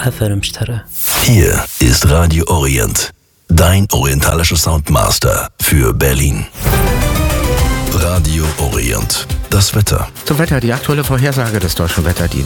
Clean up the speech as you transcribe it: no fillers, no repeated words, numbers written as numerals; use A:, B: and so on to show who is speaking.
A: أثر مشترى.
B: Hier ist Radio Orient, dein orientalischer Soundmaster für Berlin. Radio Orient, das Wetter.
C: Zum Wetter, die aktuelle Vorhersage des Deutschen Wetterdienstes.